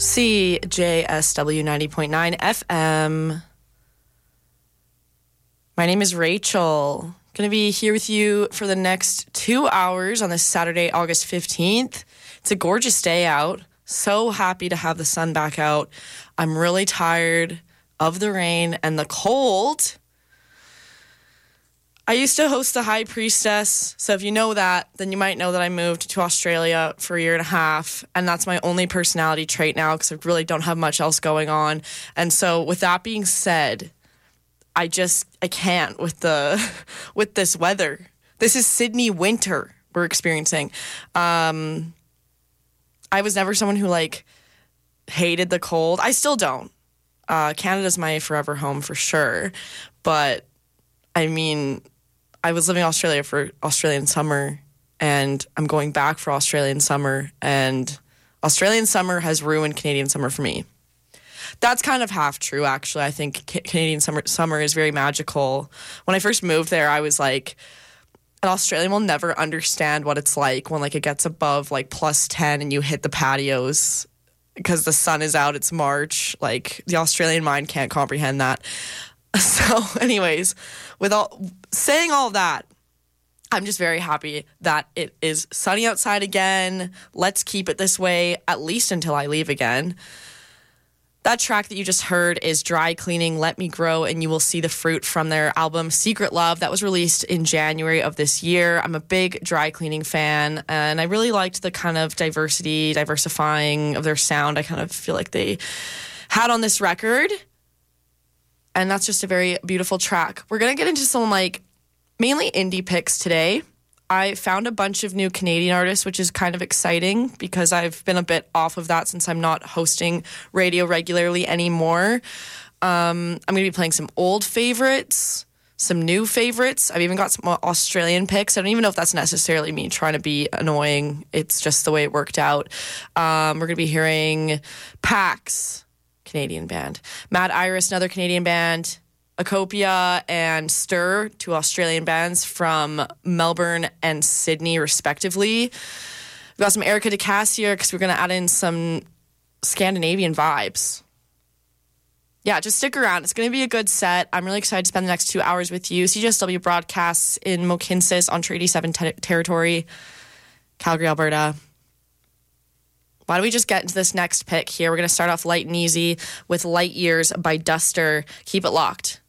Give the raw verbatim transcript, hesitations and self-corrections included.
C J S W ninety point nine F M. My name is Rachel. Going to be here with you for the next two hours on this Saturday, August fifteenth. It's a gorgeous day out. So happy to have the sun back out. I'm really tired of the rain and the cold. I used to host the High Priestess, so if you know that, then you might know that I moved to Australia for a year and a half, and that's my only personality trait now because I really don't have much else going on. And so with that being said, I just, I can't with the, with this weather. This is Sydney winter we're experiencing. Um, I was never someone who, like, hated the cold. I still don't. Uh, Canada's my forever home for sure, but, I mean, I was living in Australia for Australian summer, and I'm going back for Australian summer, and Australian summer has ruined Canadian summer for me. That's kind of half true, actually. I think ca- Canadian summer summer is very magical. When I first moved there, I was like, an Australian will never understand what it's like when, like, it gets above, like, plus ten and you hit the patios because the sun is out, it's March. Like, the Australian mind can't comprehend that. So anyways, with all saying all that, I'm just very happy that it is sunny outside again. Let's keep it this way, at least until I leave again. That track that you just heard is Dry Cleaning, Let Me Grow, and You Will See the Fruit from their album Secret Love that was released in January of this year. I'm a big Dry Cleaning fan, and I really liked the kind of diversity, diversifying of their sound I kind of feel like they had on this record. And that's just a very beautiful track. We're going to get into some, like, mainly indie picks today. I found a bunch of new Canadian artists, which is kind of exciting because I've been a bit off of that since I'm not hosting radio regularly anymore. Um, I'm going to be playing some old favorites, some new favorites. I've even got some Australian picks. I don't even know if that's necessarily me trying to be annoying. It's just the way it worked out. Um, we're going to be hearing Pax, Canadian band. Mad Iris, another Canadian band. Acopia and Stir, two Australian bands from Melbourne and Sydney, respectively. We've got some Erica DeCassier because we're going to add in some Scandinavian vibes. Yeah, just stick around. It's going to be a good set. I'm really excited to spend the next two hours with you. C J S W broadcasts in Mohkinstsis on Treaty seven te- territory, Calgary, Alberta. Why don't we just get into this next pick here? We're going to start off light and easy with Light Years by Duster. Keep it locked.